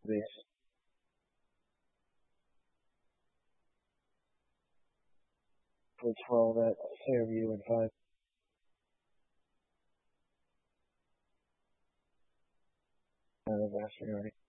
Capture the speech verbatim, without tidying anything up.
this for twelve at Fairview and five. Uh, Master